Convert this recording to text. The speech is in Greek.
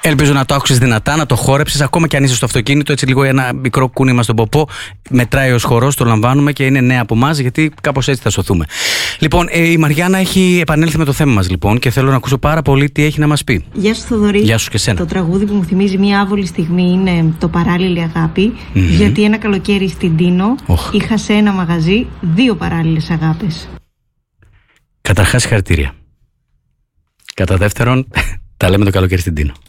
Ελπίζω να το άκουσες δυνατά, να το χόρεψες, ακόμα και αν είσαι στο αυτοκίνητο. Έτσι, λίγο ένα μικρό κούνημα στον ποπό. Μετράει ως χορός, το λαμβάνουμε και είναι νέα από εμάς, γιατί κάπως έτσι θα σωθούμε. Λοιπόν, η Μαριάννα έχει επανέλθει με το θέμα μας, λοιπόν, και θέλω να ακούσω πάρα πολύ τι έχει να μας πει. Γεια σου, Θοδωρή. Γεια σου και σένα. Το τραγούδι που μου θυμίζει μια άβολη στιγμή είναι το Παράλληλη Αγάπη. Γιατί ένα καλοκαίρι στην Τίνο είχα σε ένα μαγαζί 2 παράλληλες αγάπες. Καταρχάς, συγχαρητήρια. Κατά δεύτερον, τα λέμε το καλοκαίρι στην Τίνο.